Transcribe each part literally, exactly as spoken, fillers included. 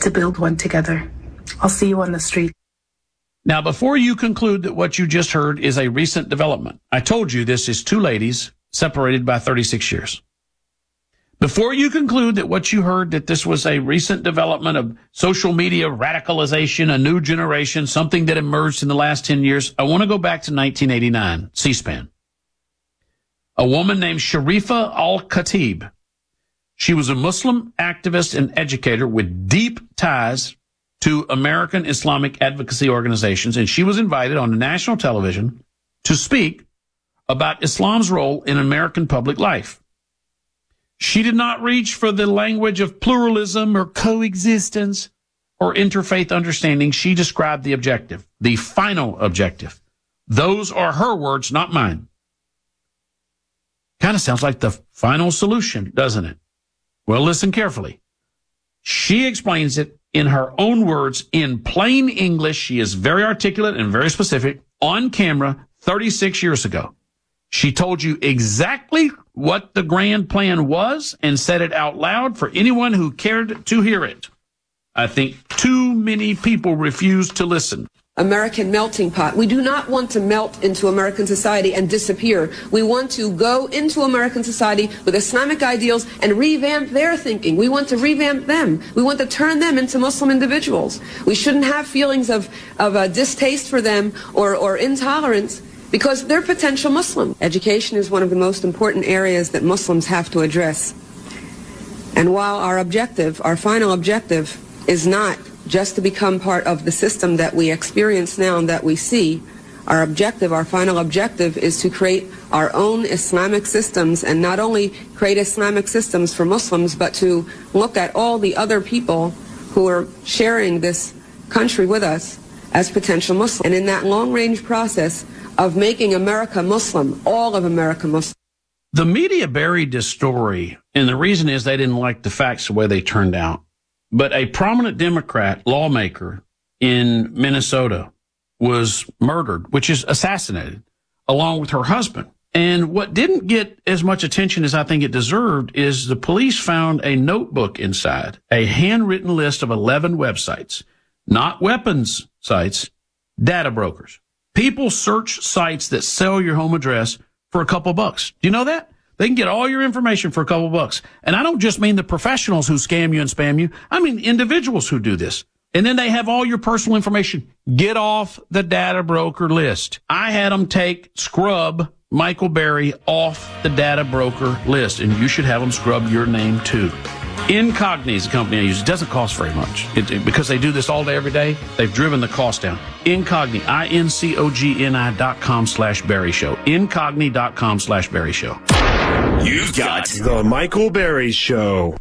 but to build one together. I'll see you on the street. Now, before you conclude that what you just heard is a recent development, I told you this is two ladies separated by thirty-six years. Before you conclude that what you heard, that this was a recent development of social media radicalization, a new generation, something that emerged in the last ten years, I want to go back to nineteen eighty-nine, C-SPAN. A woman named Sharifa Al-Khatib. She was a Muslim activist and educator with deep ties to American Islamic advocacy organizations, and she was invited on national television to speak about Islam's role in American public life. She did not reach for the language of pluralism or coexistence or interfaith understanding. She described the objective, the final objective. Those are her words, not mine. Kind of sounds like the final solution, doesn't it? Well, listen carefully. She explains it in her own words, in plain English. She is very articulate and very specific, on camera thirty-six years ago. She told you exactly what the grand plan was and said it out loud for anyone who cared to hear it. I think too many people refused to listen. American melting pot. We do not want to melt into American society and disappear. We want to go into American society with Islamic ideals and revamp their thinking. We want to revamp them. We want to turn them into Muslim individuals. We shouldn't have feelings of, of a distaste for them or, or intolerance because they're potential Muslim. Education is one of the most important areas that Muslims have to address. And while our objective, our final objective, is not just to become part of the system that we experience now and that we see, our objective, our final objective, is to create our own Islamic systems, and not only create Islamic systems for Muslims, but to look at all the other people who are sharing this country with us as potential Muslims. And in that long-range process of making America Muslim, all of America Muslim. The media buried this story, and the reason is they didn't like the facts the way they turned out. But a prominent Democrat lawmaker in Minnesota was murdered, which is assassinated, along with her husband. And what didn't get as much attention as I think it deserved is the police found a notebook inside, a handwritten list of eleven websites, not weapons sites, data brokers. People search sites that sell your home address for a couple bucks. Do you know that? They can get all your information for a couple bucks. And I don't just mean the professionals who scam you and spam you. I mean individuals who do this. And then they have all your personal information. Get off the data broker list. I had them take, scrub Michael Berry off the data broker list. And you should have them scrub your name too. Incogni is the company I use. It doesn't cost very much. It, it, because they do this all day, every day, they've driven the cost down. Incogni, I N C O G N I dot com slash Berry Show. Incogni dot com slash Berry Show. You've got The Michael Berry Show.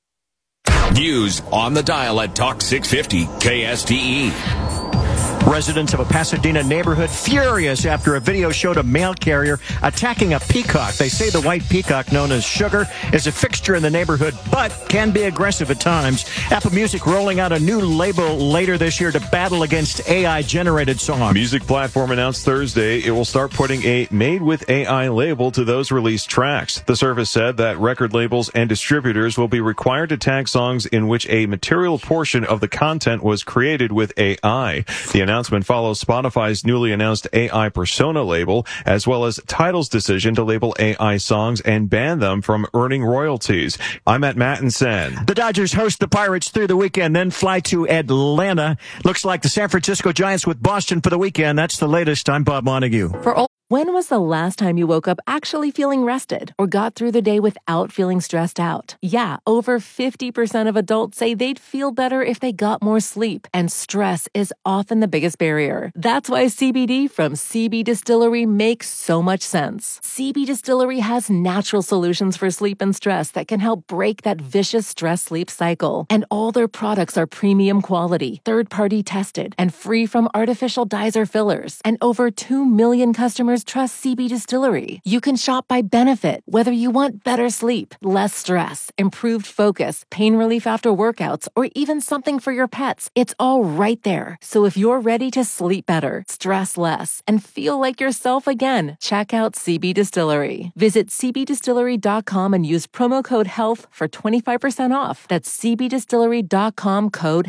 News on the dial at Talk six fifty K S T E. Residents of a Pasadena neighborhood furious after a video showed a mail carrier attacking a peacock. They say the white peacock, known as Sugar, is a fixture in the neighborhood, but can be aggressive at times. Apple Music rolling out a new label later this year to battle against A I-generated songs. Music platform announced Thursday it will start putting a Made with A I label to those released tracks. The service said that record labels and distributors will be required to tag songs in which a material portion of the content was created with A I. The announcement follows Spotify's newly announced A I Persona label, as well as Tidal's decision to label A I songs and ban them from earning royalties. I'm at Mattinson. The Dodgers host the Pirates through the weekend, then fly to Atlanta. Looks like the San Francisco Giants with Boston for the weekend. That's the latest. I'm Bob Montague. For all- When was the last time you woke up actually feeling rested or got through the day without feeling stressed out? Yeah, over fifty percent of adults say they'd feel better if they got more sleep, and stress is often the biggest barrier. That's why C B D from C B Distillery makes so much sense. C B Distillery has natural solutions for sleep and stress that can help break that vicious stress-sleep cycle. And all their products are premium quality, third-party tested, and free from artificial dyes or fillers. And over two million customers trust C B Distillery. You can shop by benefit, whether you want better sleep, less stress, improved focus, pain relief after workouts, or even something for your pets. It's all right there. So if you're ready to sleep better, stress less, and feel like yourself again, check out C B Distillery. Visit C B distillery dot com and use promo code HEALTH for twenty-five percent off. That's C B distillery dot com code